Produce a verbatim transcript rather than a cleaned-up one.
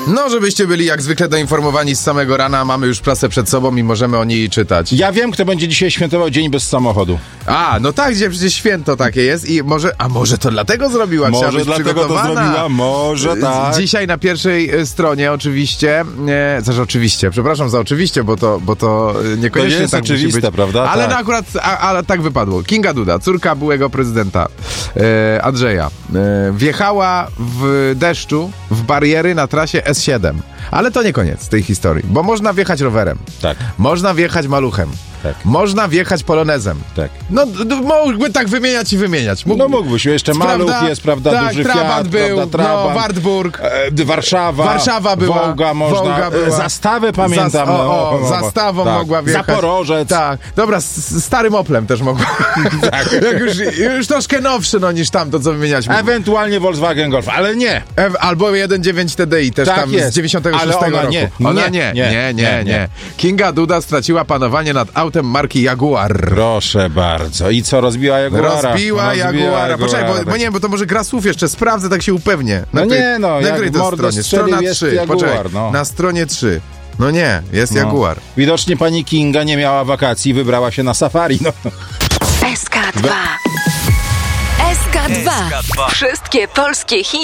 No, żebyście byli jak zwykle doinformowani z samego rana, mamy już prasę przed sobą i możemy o niej czytać. Ja wiem, kto będzie dzisiaj świętował dzień bez samochodu. A, no tak, gdzie przecież święto takie jest i może, a może to dlatego zrobiła, Może chciała być dlatego to przygotowana. zrobiła, może tak. Dzisiaj na pierwszej e, stronie oczywiście, e, znaczy oczywiście, przepraszam za oczywiście, bo to, bo to e, niekoniecznie To nie jest tak musi oczywiste, być. prawda? Ale Tak. no akurat, a, ale tak wypadło. Kinga Duda, córka byłego prezydenta e, Andrzeja, e, wjechała w deszczu w bariery na trasie S siedem. Ale to nie koniec tej historii, bo można wjechać rowerem, Tak. można wjechać maluchem, Tak. można wjechać polonezem. Tak. No, d- d- mógłby tak wymieniać i wymieniać. Mógł... No mógłbyś, jeszcze Maluch Prawda? jest, prawda, tak, duży Trabant Fiat, był, prawda, Trabant, no, Wartburg. e, Warszawa, Warszawa była. Wołga można, Wołga była. E, Zastawę pamiętam. Zas- no, o, o, no, zastawą tak. mogła wjechać. Zaporożec. Tak, dobra, z, z starym Oplem też mogła. Tak. Jak już, już troszkę nowszy, no, niż tamto, co wymieniać. Ewentualnie Volkswagen Golf, ale nie. E, albo jeden dziewięć T D I, też Tak tam jest. z dziewięćdziesiątego szóstego Ale ona roku. nie. Ona Nie. nie, nie, nie, nie, nie. Kinga Duda straciła panowanie nad autem marki Jaguar. Proszę bardzo. I co, rozbiła Jaguara? Rozbiła Jaguara. Poczekaj, bo, bo nie, bo to może gra słów jeszcze. Sprawdzę, tak się upewnię. Na No tej- nie, no, na jak której to mordę stronie? strzelił, Strona jest trzy. Jaguar, Poczekaj, no. na stronie trzy. No nie, jest No. Jaguar. Widocznie pani Kinga nie miała wakacji, wybrała się na safari. No. S K dwa. S K dwa. Wszystkie polskie hity.